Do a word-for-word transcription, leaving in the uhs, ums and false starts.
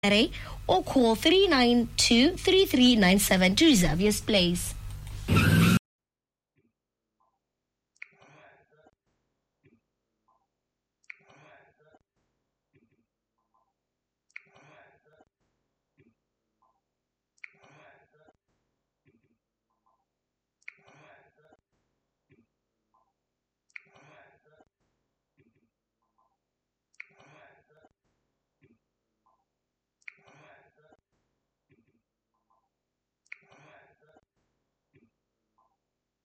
or call three nine two, three three nine seven to reserve your place.